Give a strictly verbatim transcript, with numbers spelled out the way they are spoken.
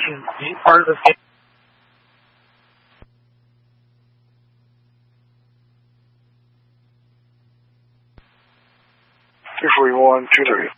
Is he part of this game? Two forty-one, two thirty.